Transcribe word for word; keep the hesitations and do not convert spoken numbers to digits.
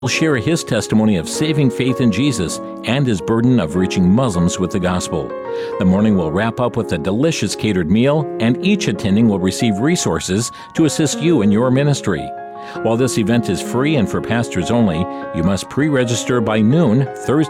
will share his testimony of saving faith in Jesus and his burden of reaching Muslims with the gospel. The morning will wrap up with a delicious catered meal, and each attending will receive resources to assist you in your ministry. While this event is free and for pastors only, you must pre-register by noon Thursday